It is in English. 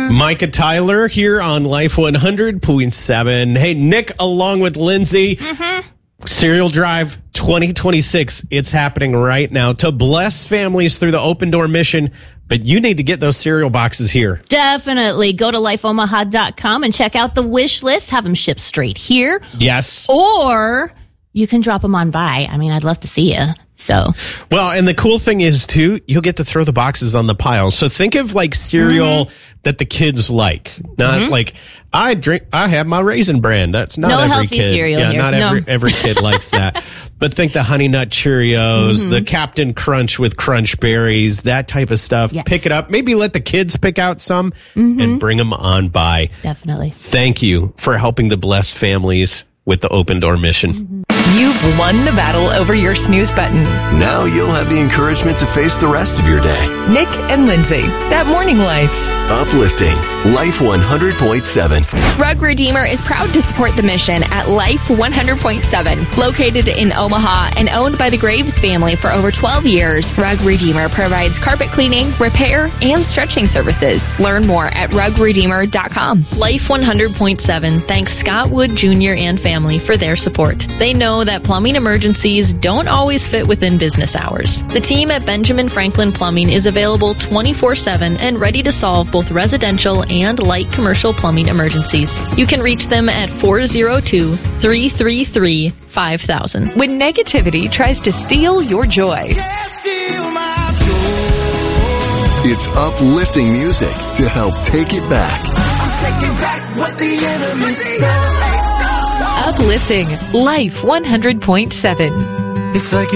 Micah Tyler here on Life 100.7. Hey, Nick, along with Lindsay. Cereal Drive 2026. It's happening right now to bless families through the Open Door mission. But you need to get those cereal boxes here. Definitely. Go to lifeomaha.com and check out the wish list. Have them shipped straight here. Yes. Or you can drop them on by. I mean, I'd love to see you. So, well, and the cool thing is, too, you'll get to throw the boxes on the pile. So think of like cereal that the kids like. Not like, I have my Raisin Bran. That's not no every healthy kid. Cereal Yeah, here. not every kid likes that. But think the Honey Nut Cheerios, the Captain Crunch with Crunch Berries, that type of stuff. Yes. Pick it up. Maybe let the kids pick out some and bring them on by. Definitely. Thank you for helping to bless families with the Open Door mission. You've won the battle over your snooze button. Now you'll have the encouragement to face the rest of your day. Nick and Lindsay, that morning life. Uplifting Life 100.7. Rug Redeemer is proud to support the mission at Life 100.7. Located in Omaha and owned by the Graves family for over 12 years, Rug Redeemer provides carpet cleaning, repair, and stretching services. Learn more at rugredeemer.com. Life 100.7 thanks Scott Wood Jr. and family for their support. They know that plumbing emergencies don't always fit within business hours. The team at Benjamin Franklin Plumbing is available 24/7 and ready to solve both residential and light commercial plumbing emergencies. You can reach them at 402-333-5000. When negativity tries to steal your joy, It's uplifting music to help take it back. I'm taking back what the enemy stole. uplifting Life 100.7. It's like